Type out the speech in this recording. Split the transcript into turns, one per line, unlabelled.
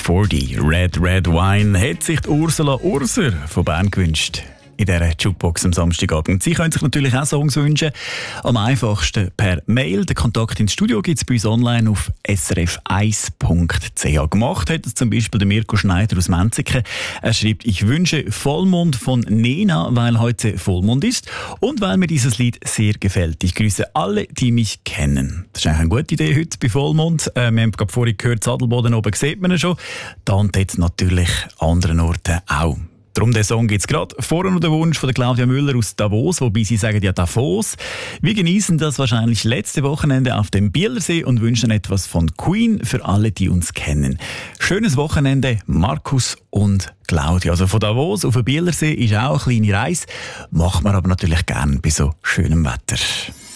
40, Red Red Wine, hat sich die Ursula Urser von Bern gewünscht. In dieser Jukebox am Samstagabend. Sie können sich natürlich auch Songs wünschen. Am einfachsten per Mail. Den Kontakt ins Studio gibt es bei uns online auf srf1.ch. Gemacht hat es zum Beispiel der Mirko Schneider aus Menziken. Er schreibt: Ich wünsche Vollmond von Nena, weil heute Vollmond ist und weil mir dieses Lied sehr gefällt. Ich grüße alle, die mich kennen. Das ist eigentlich eine gute Idee heute bei Vollmond. Wir haben gerade vorhin gehört, Sadelboden oben sieht man ihn schon. Da und jetzt natürlich an anderen Orten auch. Darum der Song gibt es gerade. Vorher noch der Wunsch von der Claudia Müller aus Davos, wobei sie sagen ja Davos. Wir genießen das wahrscheinlich letzte Wochenende auf dem Bielersee und wünschen etwas von Queen für alle, die uns kennen. Schönes Wochenende, Markus und Claudia. Also von Davos auf den Bielersee ist auch eine kleine Reise, macht man aber natürlich gerne bei so schönem Wetter.